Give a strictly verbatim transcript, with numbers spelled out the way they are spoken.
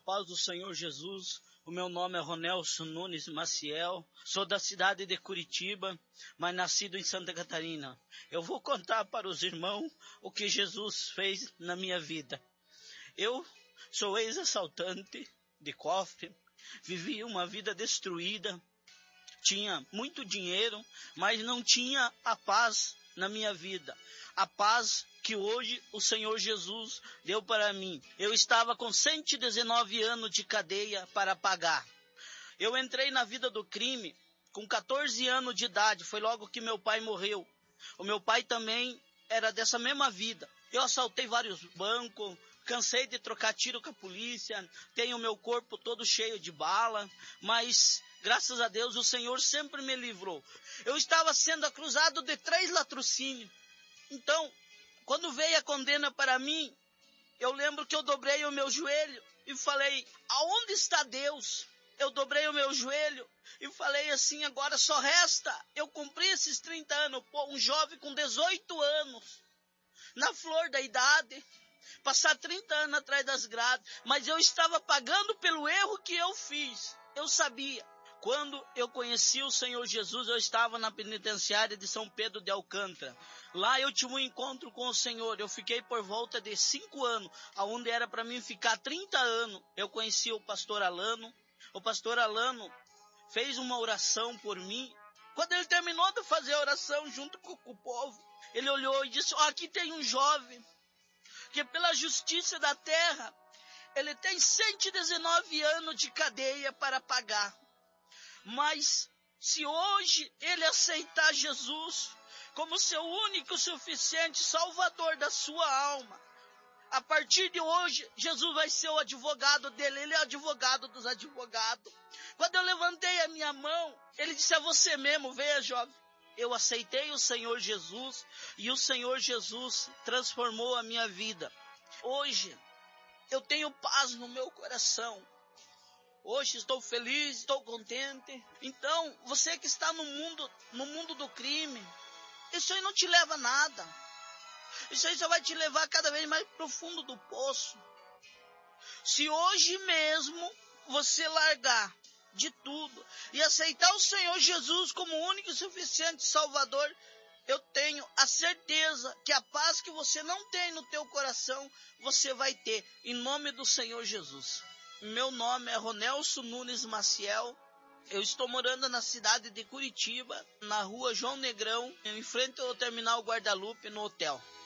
paz do Senhor Jesus. O meu nome é Ronelson Nunes Maciel, sou da cidade de Curitiba, mas nascido em Santa Catarina. Eu vou contar para os irmãos o que Jesus fez na minha vida. Eu sou ex-assaltante de cofre, vivi uma vida destruída, tinha muito dinheiro, mas não tinha a paz na minha vida. A paz que hoje o Senhor Jesus deu para mim. Eu estava com cento e dezenove anos de cadeia para pagar. Eu entrei na vida do crime com catorze anos de idade. Foi logo que meu pai morreu. O meu pai também era dessa mesma vida. Eu assaltei vários bancos, cansei de trocar tiro com a polícia, tenho meu corpo todo cheio de bala, mas graças a Deus o Senhor sempre me livrou. Eu estava sendo acusado de três latrocínios. Então, quando veio a condena para mim, eu lembro que eu dobrei o meu joelho e falei, aonde está Deus? Eu dobrei o meu joelho e falei assim, agora só resta eu cumprir esses trinta anos, pô, um jovem com dezoito anos, na flor da idade, passar trinta anos atrás das grades, mas eu estava pagando pelo erro que eu fiz, eu sabia. Quando eu conheci o Senhor Jesus, eu estava na penitenciária de São Pedro de Alcântara. Lá eu tive um encontro com o Senhor. Eu fiquei por volta de cinco anos, onde era para mim ficar trinta anos. Eu conheci o pastor Alano. O pastor Alano fez uma oração por mim. Quando ele terminou de fazer a oração junto com, com o povo, ele olhou e disse, oh, aqui tem um jovem que pela justiça da terra, ele tem cento e dezenove anos de cadeia para pagar. Mas se hoje ele aceitar Jesus como seu único e suficiente salvador da sua alma, a partir de hoje, Jesus vai ser o advogado dele, ele é o advogado dos advogados. Quando eu levantei a minha mão, ele disse, é você mesmo, venha jovem. Eu aceitei o Senhor Jesus e o Senhor Jesus transformou a minha vida. Hoje, eu tenho paz no meu coração. Hoje estou feliz, estou contente. Então, você que está no mundo, no mundo do crime, isso aí não te leva a nada. Isso aí só vai te levar cada vez mais para o fundo do poço. Se hoje mesmo você largar de tudo e aceitar o Senhor Jesus como único e suficiente Salvador, eu tenho a certeza que a paz que você não tem no teu coração, você vai ter, em nome do Senhor Jesus. Meu nome é Ronelson Nunes Maciel, eu estou morando na cidade de Curitiba, na rua João Negrão, em frente ao terminal Guadalupe, no hotel.